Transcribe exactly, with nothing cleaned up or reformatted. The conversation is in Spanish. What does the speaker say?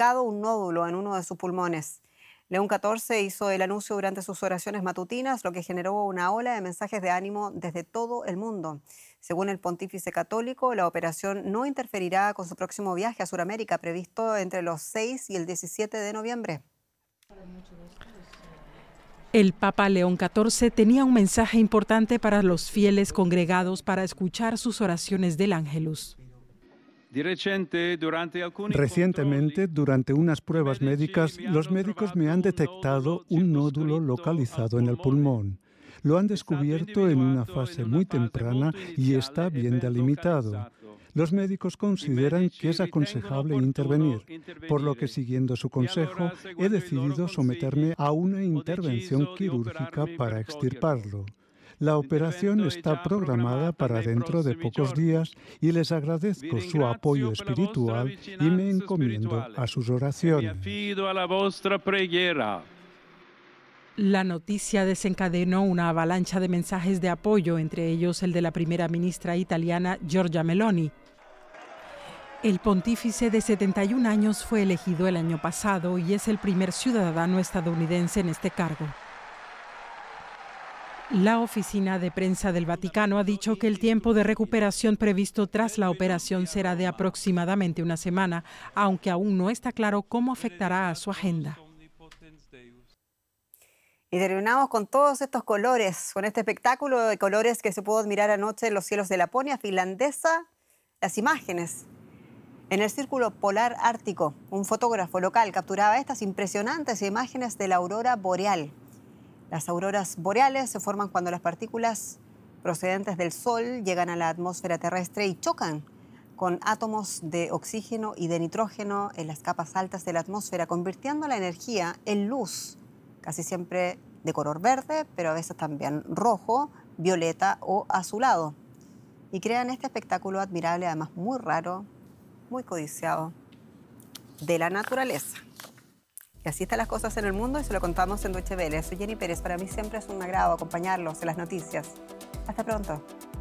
diagnosticado un nódulo en uno de sus pulmones. León catorce hizo el anuncio durante sus oraciones matutinas, lo que generó una ola de mensajes de ánimo desde todo el mundo. Según el pontífice católico, la operación no interferirá con su próximo viaje a Sudamérica, previsto entre los seis y el diecisiete de noviembre. El Papa León catorce tenía un mensaje importante para los fieles congregados para escuchar sus oraciones del Ángelus. Recientemente, durante unas pruebas médicas, los médicos me han detectado un nódulo localizado en el pulmón. Lo han descubierto en una fase muy temprana y está bien delimitado. Los médicos consideran que es aconsejable intervenir, por lo que, siguiendo su consejo, he decidido someterme a una intervención quirúrgica para extirparlo. La operación está programada para dentro de pocos días y les agradezco su apoyo espiritual y me encomiendo a sus oraciones. La noticia desencadenó una avalancha de mensajes de apoyo, entre ellos el de la primera ministra italiana Giorgia Meloni. El pontífice de setenta y un años fue elegido el año pasado y es el primer ciudadano estadounidense en este cargo. La oficina de prensa del Vaticano ha dicho que el tiempo de recuperación previsto tras la operación será de aproximadamente una semana, aunque aún no está claro cómo afectará a su agenda. Y terminamos con todos estos colores, con este espectáculo de colores que se pudo admirar anoche en los cielos de Laponia finlandesa. Las imágenes. En el Círculo Polar Ártico, un fotógrafo local capturaba estas impresionantes imágenes de la aurora boreal. Las auroras boreales se forman cuando las partículas procedentes del Sol llegan a la atmósfera terrestre y chocan con átomos de oxígeno y de nitrógeno en las capas altas de la atmósfera, convirtiendo la energía en luz, casi siempre de color verde, pero a veces también rojo, violeta o azulado. Y crean este espectáculo admirable, además muy raro, muy codiciado, de la naturaleza. Y así están las cosas en el mundo y se lo contamos en Deutsche Welle. Soy Jenny Pérez. Para mí siempre es un agrado acompañarlos en las noticias. Hasta pronto.